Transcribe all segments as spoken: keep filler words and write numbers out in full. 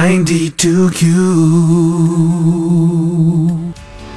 ninety-two Q.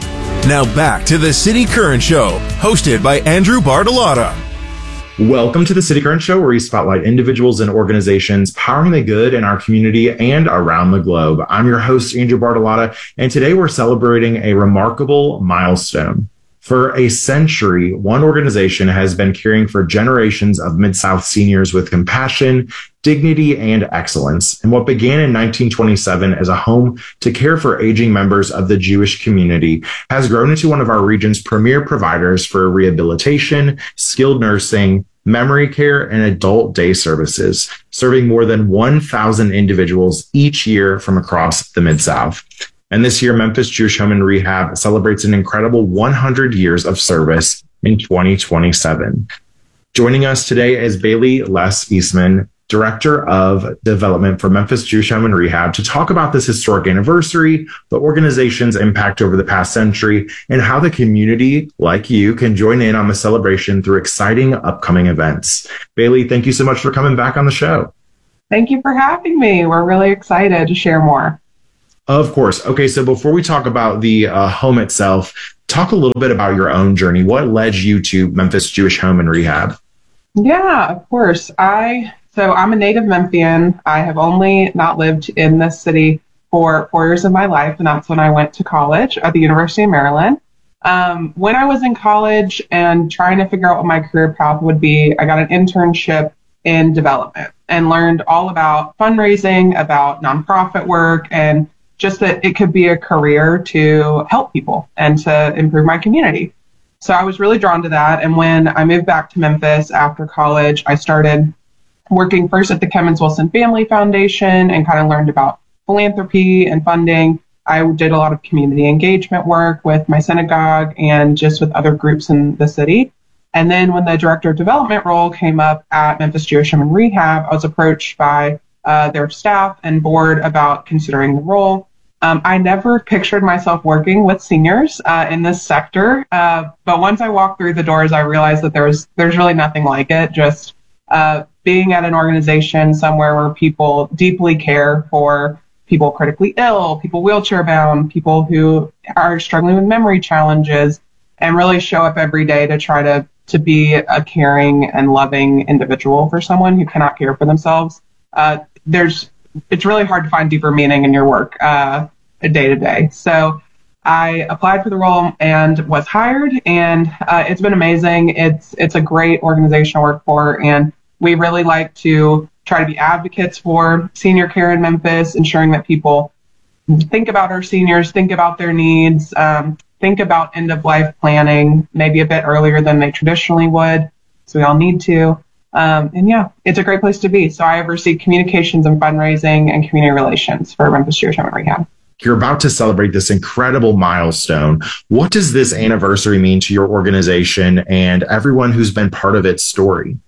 Now back to the City Current Show, hosted by Andrew Bartolotta. Welcome to the City Current Show, where we spotlight individuals and organizations powering the good in our community and around the globe. I'm your host, Andrew Bartolotta, and today we're celebrating a remarkable milestone. For a century, one organization has been caring for generations of Mid-South seniors with compassion, dignity, and excellence. And what began in nineteen twenty-seven as a home to care for aging members of the Jewish community has grown into one of our region's premier providers for rehabilitation, skilled nursing, memory care, and adult day services, serving more than one thousand individuals each year from across the Mid-South. And this year, Memphis Jewish Home and Rehab celebrates an incredible one hundred years of service in twenty twenty-seven. Joining us today is Bailey Les Eastman, Director of Development for Memphis Jewish Home and Rehab, to talk about this historic anniversary, the organization's impact over the past century, and how the community, like you, can join in on the celebration through exciting upcoming events. Bailey, thank you so much for coming back on the show. Thank you for having me. We're really excited to share more. Of course. Okay, so before we talk about the uh, home itself, talk a little bit about your own journey. What led you to Memphis Jewish Home and Rehab? Yeah, of course. I so I'm a native Memphian. I have only not lived in this city for four years of my life, and that's when I went to college at the University of Maryland. Um, when I was in college and trying to figure out what my career path would be, I got an internship in development and learned all about fundraising, about nonprofit work, and just that it could be a career to help people and to improve my community. So I was really drawn to that. And when I moved back to Memphis after college, I started working first at the Kemmons Wilson Family Foundation and kind of learned about philanthropy and funding. I did a lot of community engagement work with my synagogue and just with other groups in the city. And then when the director of development role came up at Memphis Jewish Home and Rehab, I was approached by Uh, their staff and board about considering the role. Um, I never pictured myself working with seniors uh, in this sector, uh, but once I walked through the doors, I realized that there's there's really nothing like it. Just uh, being at an organization somewhere where people deeply care for people critically ill, people wheelchair bound, people who are struggling with memory challenges, and really show up every day to try to to be a caring and loving individual for someone who cannot care for themselves. Uh, there's, it's really hard to find deeper meaning in your work, uh, day to day. So I applied for the role and was hired, and, uh, it's been amazing. It's, it's a great organization to work for, and we really like to try to be advocates for senior care in Memphis, ensuring that people think about our seniors, think about their needs, um, think about end of life planning, maybe a bit earlier than they traditionally would. So we all need to. Um, and yeah, it's a great place to be. So I oversee communications and fundraising and community relations for Memphis Jewish Home and Rehab. You're about to celebrate this incredible milestone. What does this anniversary mean to your organization and everyone who's been part of its story?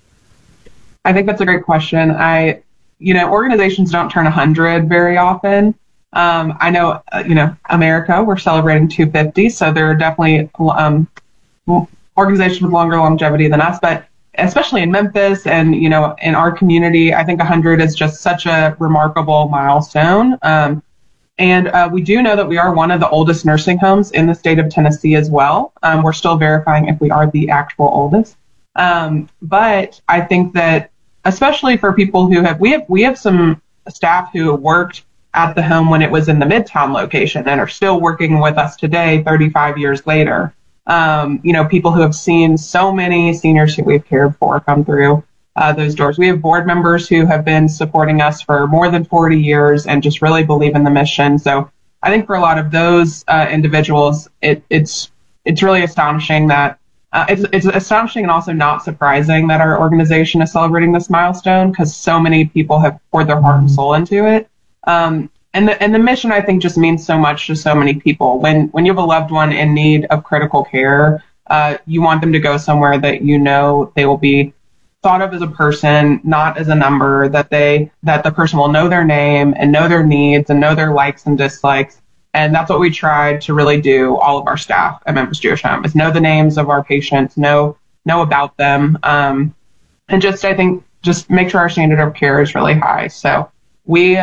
I think that's a great question. I, you know, organizations don't turn one hundred very often. Um, I know, uh, you know, America, we're celebrating two hundred fifty, so there are definitely um, organizations with longer longevity than us, but especially in Memphis and, you know, in our community, I think one hundred is just such a remarkable milestone. Um, and uh, we do know that we are one of the oldest nursing homes in the state of Tennessee as well. Um, we're still verifying if we are the actual oldest. Um, but I think that especially for people who have, we have, we have some staff who worked at the home when it was in the Midtown location and are still working with us today, thirty-five years later. Um, you know, people who have seen so many seniors who we've cared for come through uh, those doors. We have board members who have been supporting us for more than forty years and just really believe in the mission. So I think for a lot of those uh, individuals, it, it's it's really astonishing that uh, it's it's astonishing and also not surprising that our organization is celebrating this milestone, because so many people have poured their heart and soul into it. Um, And the, and the mission, I think, just means so much to so many people. When when you have a loved one in need of critical care, uh, you want them to go somewhere that you know they will be thought of as a person, not as a number, that they that the person will know their name and know their needs and know their likes and dislikes. And that's what we try to really do, all of our staff at Memphis Jewish Home, is know the names of our patients, know know about them, um, and just, I think, just make sure our standard of care is really high. So we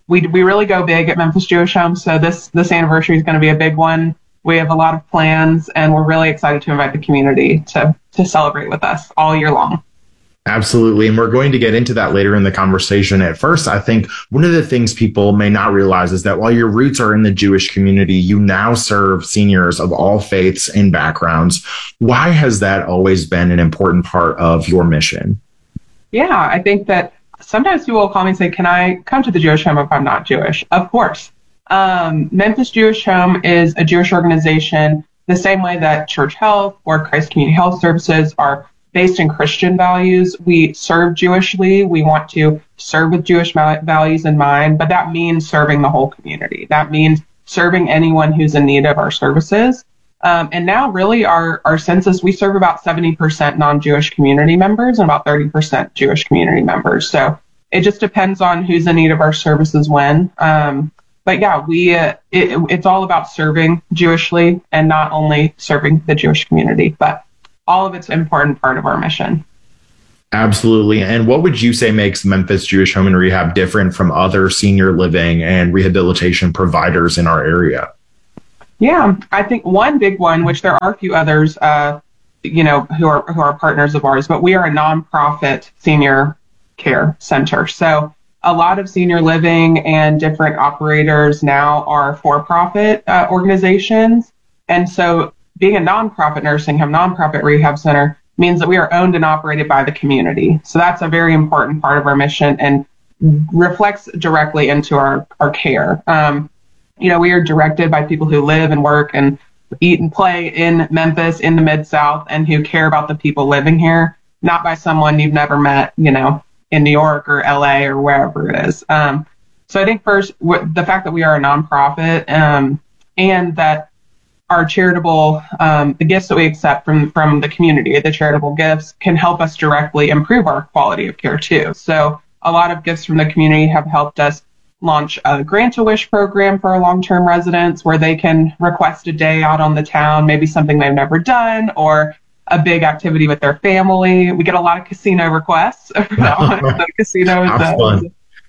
we we really go big at Memphis Jewish Home. So this this anniversary is going to be a big one. We have a lot of plans, and we're really excited to invite the community to to celebrate with us all year long. Absolutely. And we're going to get into that later in the conversation. At first, I think one of the things people may not realize is that while your roots are in the Jewish community, you now serve seniors of all faiths and backgrounds. Why has that always been an important part of your mission? Yeah, I think that sometimes people will call me and say, can I come to the Jewish Home if I'm not Jewish? Of course. Um, Memphis Jewish Home is a Jewish organization the same way that Church Health or Christ Community Health Services are based in Christian values. We serve Jewishly. We want to serve with Jewish values in mind, but that means serving the whole community. That means serving anyone who's in need of our services. Um, and now really our, our census, we serve about seventy percent non-Jewish community members and about thirty percent Jewish community members. So it just depends on who's in need of our services when. Um, but yeah, we uh, it, it's all about serving Jewishly and not only serving the Jewish community, but all of it's an important part of our mission. Absolutely. And what would you say makes Memphis Jewish Home and Rehab different from other senior living and rehabilitation providers in our area? Yeah, I think one big one, which there are a few others, uh, you know, who are who are partners of ours, but we are a nonprofit senior care center. So a lot of senior living and different operators now are for-profit uh, organizations. And so being a nonprofit nursing home, nonprofit rehab center means that we are owned and operated by the community. So that's a very important part of our mission and reflects directly into our, our care. Um, you know, we are directed by people who live and work and eat and play in Memphis, in the Mid-South, and who care about the people living here, not by someone you've never met, you know, in New York or L A or wherever it is. Um, so I think first, w- the fact that we are a nonprofit um, and that our charitable, um, the gifts that we accept from, from the community, the charitable gifts, can help us directly improve our quality of care too. So a lot of gifts from the community have helped us launch a Grant-A-Wish program for our long-term residents where they can request a day out on the town, maybe something they've never done, or a big activity with their family. We get a lot of casino requests for that one. The casino is fun.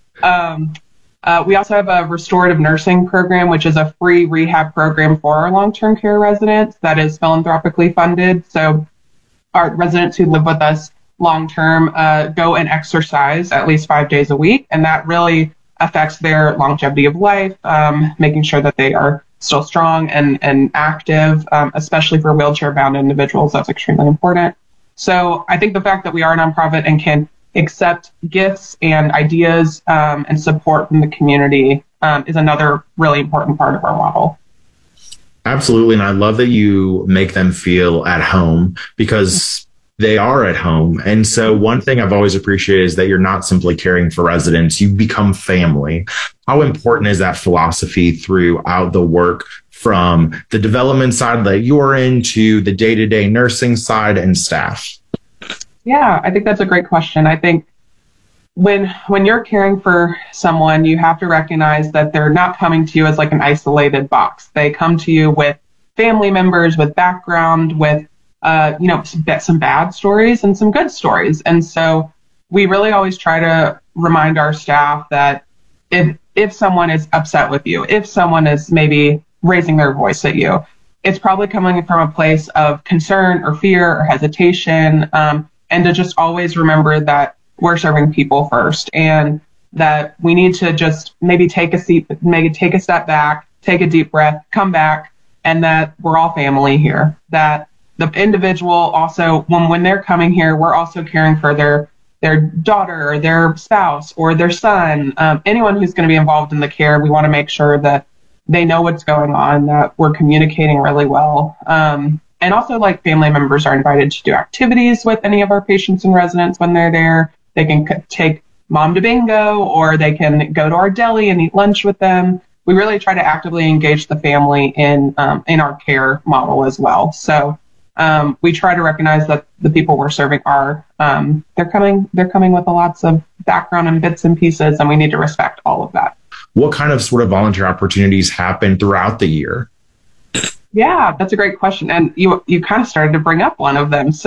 Um, uh, we also have a restorative nursing program, which is a free rehab program for our long-term care residents that is philanthropically funded. So our residents who live with us long-term uh, go and exercise at least five days a week, and that really affects their longevity of life, um, making sure that they are still strong and, and active, um, especially for wheelchair-bound individuals. That's extremely important. So I think the fact that we are a nonprofit and can accept gifts and ideas um, and support from the community um, is another really important part of our model. Absolutely. And I love that you make them feel at home because they are at home. And so one thing I've always appreciated is that you're not simply caring for residents, you become family. How important is that philosophy throughout the work from the development side that you're in to the day-to-day nursing side and staff? Yeah, I think that's a great question. I think when when you're caring for someone, you have to recognize that they're not coming to you as like an isolated box. They come to you with family members, with background, with Uh, you know, some, some bad stories and some good stories. And so we really always try to remind our staff that if if someone is upset with you, if someone is maybe raising their voice at you, it's probably coming from a place of concern or fear or hesitation, um, and to just always remember that we're serving people first and that we need to just maybe take a seat, maybe take a step back, take a deep breath, come back, and that we're all family here. That the individual also, when, when they're coming here, we're also caring for their their daughter or their spouse or their son, um, anyone who's going to be involved in the care. We want to make sure that they know what's going on, that we're communicating really well. Um, and also, like, family members are invited to do activities with any of our patients and residents when they're there. They can c- take mom to bingo, or they can go to our deli and eat lunch with them. We really try to actively engage the family in um, in our care model as well. So um, we try to recognize that the people we're serving are um, they're coming they're coming with lots of background and bits and pieces, and we need to respect all of that. What kind of sort of volunteer opportunities happen throughout the year? Yeah, that's a great question, and you you kind of started to bring up one of them. So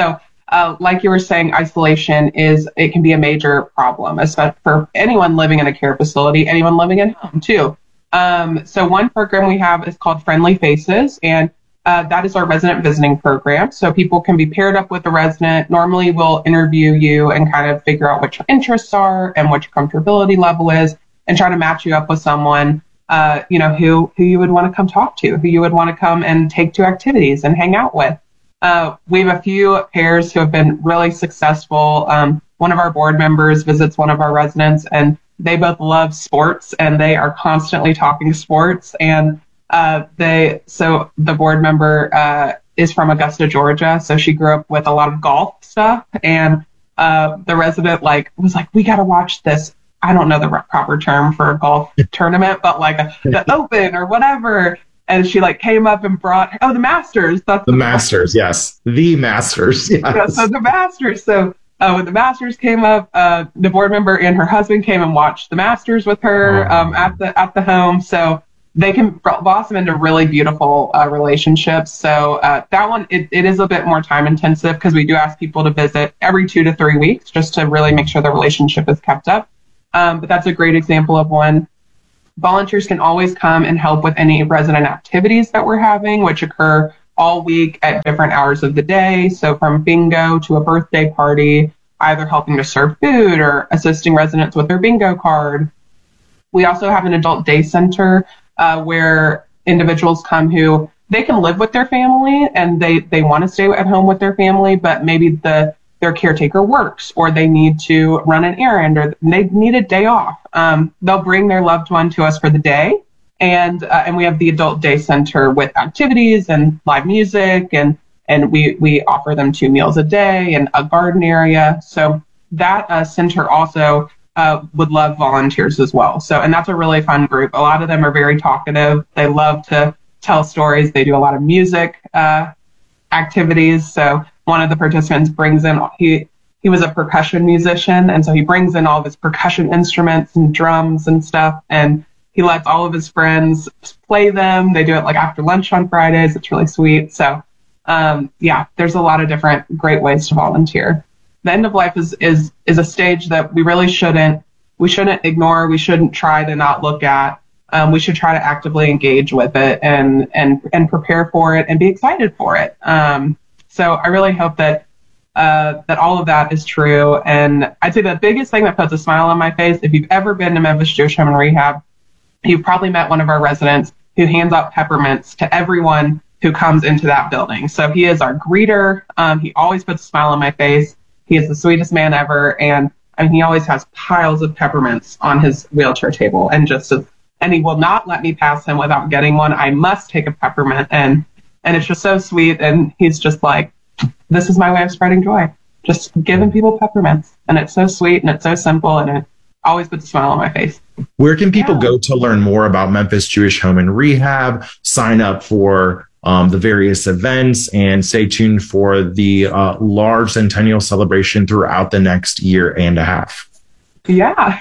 uh, like you were saying, isolation is, it can be a major problem, especially for anyone living in a care facility, anyone living at home too. Um, so one program we have is called Friendly Faces, and uh, that is our resident visiting program. So people can be paired up with a resident. Normally we'll interview you and kind of figure out what your interests are and what your comfortability level is, and try to match you up with someone, uh, you know, who, who you would want to come talk to, who you would want to come and take to activities and hang out with. Uh, we have a few pairs who have been really successful. Um, one of our board members visits one of our residents, and they both love sports, and they are constantly talking sports. And uh, they, so the board member uh, is from Augusta, Georgia, so she grew up with a lot of golf stuff. And uh, the resident like was like, "We got to watch this." I don't know the proper term for a golf tournament, but like a, the Open or whatever. And she like came up and brought, oh, the Masters. That's the, the Masters, yes. The Masters, yes. Yeah, so the Masters. So uh, when the Masters came up, uh, the board member and her husband came and watched the Masters with her um, at the at the home. So they can blossom into really beautiful uh, relationships. So uh, that one, it, it is a bit more time intensive because we do ask people to visit every two to three weeks just to really make sure the relationship is kept up. Um, but that's a great example of one. Volunteers can always come and help with any resident activities that we're having, which occur all week at different hours of the day. So from bingo to a birthday party, either helping to serve food or assisting residents with their bingo card. We also have an adult day center uh, where individuals come who they can live with their family and they, they want to stay at home with their family, but maybe the their caretaker works, or they need to run an errand, or they need a day off. Um, they'll bring their loved one to us for the day. And, uh, and we have the adult day center with activities and live music, and, and we, we offer them two meals a day and a garden area. So that uh, center also uh, would love volunteers as well. So, and that's a really fun group. A lot of them are very talkative. They love to tell stories. They do a lot of music uh, activities. So one of the participants brings in, he, he was a percussion musician. And so he brings in all of his percussion instruments and drums and stuff. And he lets all of his friends play them. They do it like after lunch on Fridays. It's really sweet. So, um, yeah, there's a lot of different great ways to volunteer. The end of life is, is, is a stage that we really shouldn't, we shouldn't ignore. We shouldn't try to not look at. Um, we should try to actively engage with it and, and, and prepare for it and be excited for it. Um, So I really hope that uh, that all of that is true. And I'd say the biggest thing that puts a smile on my face, if you've ever been to Memphis Jewish Home and Rehab, you've probably met one of our residents who hands out peppermints to everyone who comes into that building. So he is our greeter. Um, he always puts a smile on my face. He is the sweetest man ever. And I mean, he always has piles of peppermints on his wheelchair table. And just and he will not let me pass him without getting one. I must take a peppermint. And And it's just so sweet. And he's just like, this is my way of spreading joy. Just giving people peppermints. And it's so sweet and it's so simple. And it always puts a smile on my face. Where can people yeah. go to learn more about Memphis Jewish Home and Rehab, sign up for um, the various events, and stay tuned for the uh, large centennial celebration throughout the next year and a half? Yeah.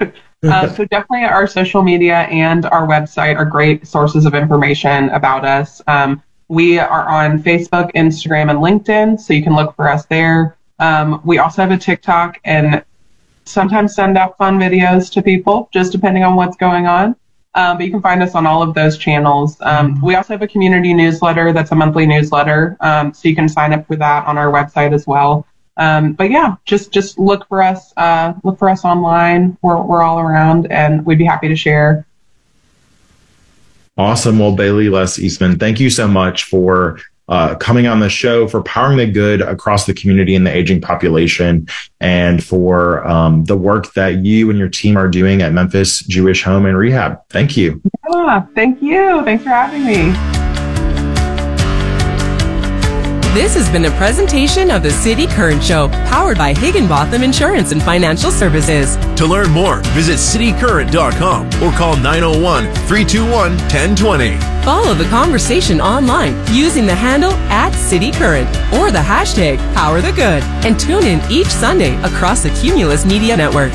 uh, so definitely our social media and our website are great sources of information about us. Um, We are on Facebook, Instagram, and LinkedIn, so you can look for us there. Um, we also have a TikTok and sometimes send out fun videos to people, just depending on what's going on. Um, but you can find us on all of those channels. Um, we also have a community newsletter that's a monthly newsletter, um, so you can sign up for that on our website as well. Um, but yeah, just just look for us. Uh, look for us online. We're we're all around, and we'd be happy to share. Awesome. Well, Bailey Les Eastman, thank you so much for uh, coming on the show, for powering the good across the community and the aging population, and for um, the work that you and your team are doing at Memphis Jewish Home and Rehab. Thank you. Yeah, thank you. Thanks for having me. This has been a presentation of the City Current Show, powered by Higginbotham Insurance and Financial Services. To learn more, visit city current dot com or call nine oh one, three two one, one oh two oh. Follow the conversation online using the handle at City Current or the hashtag Power the Good, and tune in each Sunday across the Cumulus Media Network.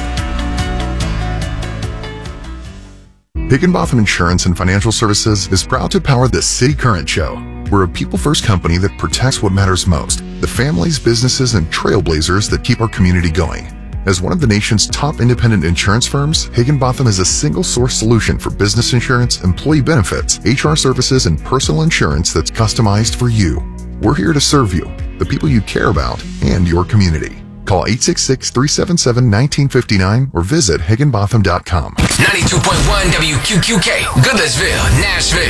Higginbotham Insurance and Financial Services is proud to power the City Current Show. We're a people-first company that protects what matters most, the families, businesses, and trailblazers that keep our community going. As one of the nation's top independent insurance firms, Higginbotham is a single-source solution for business insurance, employee benefits, H R services, and personal insurance that's customized for you. We're here to serve you, the people you care about, and your community. Call eight six six, three seven seven, one nine five nine or visit higginbotham dot com. ninety-two point one W Q Q K, Goodlettsville, Nashville.